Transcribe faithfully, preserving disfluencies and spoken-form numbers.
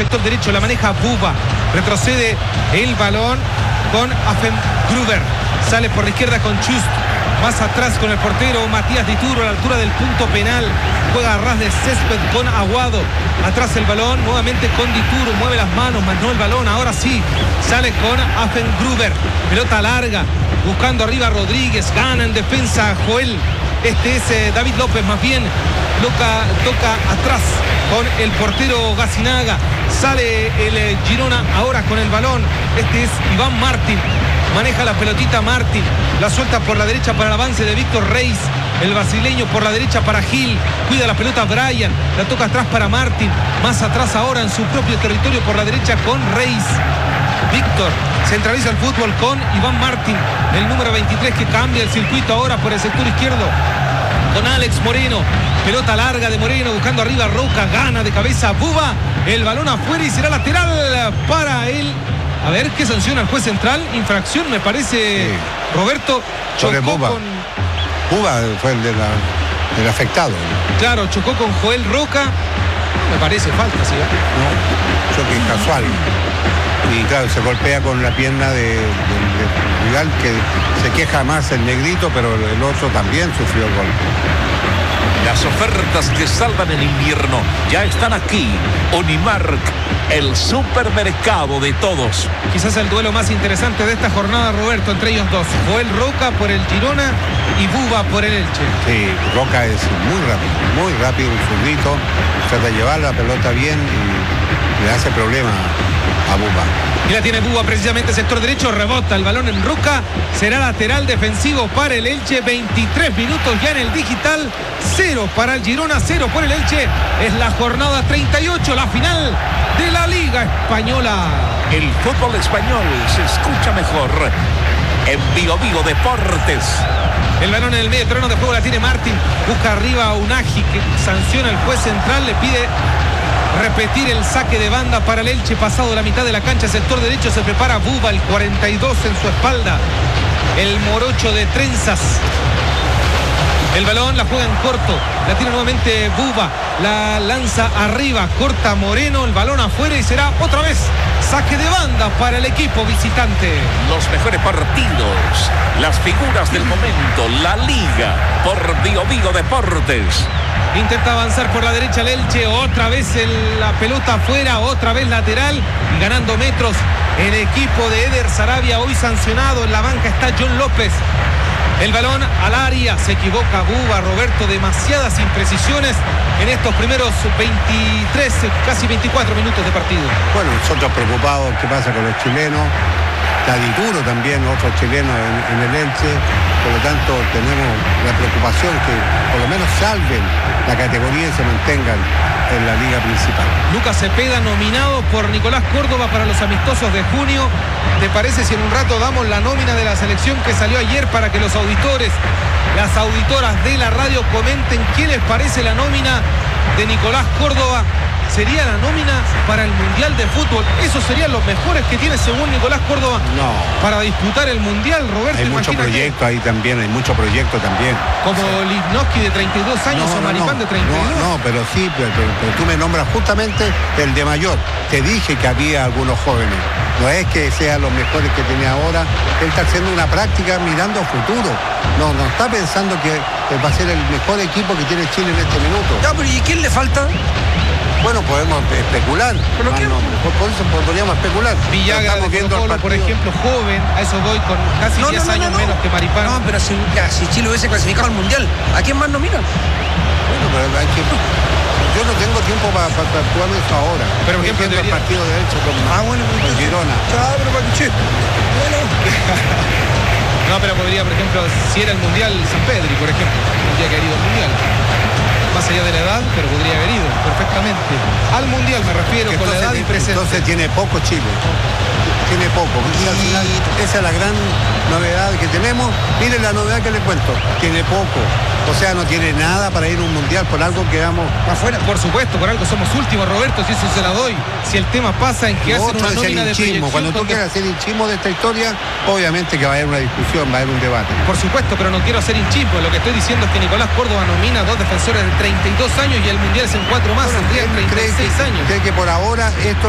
sector derecho, la maneja Buba. Retrocede el balón con Affengruber. Sale por la izquierda con Chust. Más atrás con el portero Matías Dituro a la altura del punto penal. Juega a ras de césped con Aguado. Atrás el balón, nuevamente con Dituro. Mueve las manos, más no el balón. Ahora sí, sale con Affengruber. Pelota larga, buscando arriba a Rodríguez. Gana en defensa Joel. Este es eh, David López, más bien. Loca, toca atrás con el portero Gacinaga. Sale el eh, Girona ahora con el balón. Este es Iván Martín. Maneja la pelotita Martín. La suelta por la derecha para el avance de Víctor Reis. El brasileño por la derecha para Gil. Cuida la pelota Brian. La toca atrás para Martín. Más atrás ahora en su propio territorio por la derecha con Reis. Víctor centraliza el fútbol con Iván Martín, el número veintitrés, que cambia el circuito ahora por el sector izquierdo con Alex Moreno. Pelota larga de Moreno buscando arriba Roca. Gana de cabeza Buba. El balón afuera y será lateral para él. A ver qué sanciona el juez central. Infracción, me parece, sí. Roberto. Chocó Buba. con... Buba fue el de la, del afectado. Claro, chocó con Joel Roca. No me parece falta, ¿sí? No, choque casual. Y claro, se golpea con la pierna de, de, de rival, que se queja más el negrito, pero el otro también sufrió el golpe. Las ofertas que salvan el invierno ya están aquí. Unimark, el supermercado de todos. Quizás el duelo más interesante de esta jornada, Roberto, entre ellos dos. Joel Roca por el Girona y Buba por el Elche. Sí, Roca es muy rápido, muy rápido, un zurdito. Trata de llevar la pelota bien y le hace problema a Buba. Y la tiene Buba precisamente sector derecho, rebota el balón en Roca, será lateral defensivo para el Elche. Veintitrés minutos ya en el digital, cero para el Girona, cero por el Elche. Es la jornada treinta y ocho, la final de la Liga Española. El fútbol español se escucha mejor en Bio Bio Deportes. El balón en el medio terreno de juego la tiene Martín, busca arriba a Unagi, que sanciona el juez central, le pide repetir el saque de banda para el Elche. Pasado la mitad de la cancha, sector derecho, se prepara Buba, el cuarenta y dos en su espalda, el morocho de trenzas. El balón la juega en corto, la tiene nuevamente Buba, la lanza arriba, corta Moreno, el balón afuera y será otra vez saque de banda para el equipo visitante. Los mejores partidos, las figuras del momento, la Liga por Bio Bio Deportes. Intenta avanzar por la derecha el Elche, otra vez el, la pelota afuera, otra vez lateral y ganando metros el equipo de Eder Sarabia, hoy sancionado. En la banca está John López. El balón al área, se equivoca Buba, Roberto, demasiadas imprecisiones en estos primeros veintitrés, casi veinticuatro minutos de partido. Bueno, nosotros preocupados qué pasa con los chilenos. Está Dituro también, otros chilenos en, en el Elche. Por lo tanto, tenemos la preocupación que por lo menos salven la categoría y se mantengan en la liga principal. Lucas Cepeda nominado por Nicolás Córdoba para los amistosos de junio. ¿Te parece si en un rato damos la nómina de la selección que salió ayer para que los auditores, las auditoras de la radio comenten qué les parece la nómina de Nicolás Córdoba? Sería la nómina para el Mundial de Fútbol. Esos serían los mejores que tiene según Nicolás Córdoba no. para disputar el Mundial, Roberto. Hay mucho proyecto ahí también, hay mucho proyecto también. Como sí. Lipnowski de treinta y dos años no, o Maripán no, de treinta y dos. No, no, pero sí, pero, pero, pero tú me nombras justamente el de mayor. Te dije que había algunos jóvenes. No es que sean los mejores que tenía ahora. Él está haciendo una práctica mirando a futuro. No, no está pensando que va a ser el mejor equipo que tiene Chile en este minuto. No, pero ¿y quién le falta? Bueno, podemos especular. ¿Pero qué? No, por, por eso podríamos especular. Villagra de Colo Colo, por ejemplo, joven, a eso voy, con casi no, diez no, no, años no, no. menos que Maripán. No, pero si, ya, si Chile hubiese clasificado al Mundial, ¿a quién más nomina? Bueno, pero hay que... Yo no tengo tiempo para pa, pa actuar eso ahora. Pero por ejemplo, debería... el partido de Elche con, ah, bueno, con Girona. Ah, pero para que bueno. No, pero podría, por ejemplo, si era el Mundial San Pedri, por ejemplo, tendría que haber ido al Mundial. Más allá de la edad, pero podría haber ido perfectamente. Al Mundial me refiero, entonces, con la edad y presencia. Entonces tiene poco Chile. Tiene poco. Y al final, esa es la gran novedad que tenemos. Miren la novedad que les cuento. Tiene poco. O sea, no tiene nada para ir a un mundial, por algo quedamos afuera. Por supuesto, por algo somos últimos, Roberto, si eso se la doy. Si el tema pasa en que hacen una nómina de proyección. Cuando tú quieras hacer hinchismo de esta historia, obviamente que va a haber una discusión, va a haber un debate. Por supuesto, pero no quiero hacer hinchismo. Lo que estoy diciendo es que Nicolás Córdoba nomina a dos defensores de treinta y dos años y el mundial es en cuatro más, bueno, tendría treinta y seis años. Cree que por ahora esto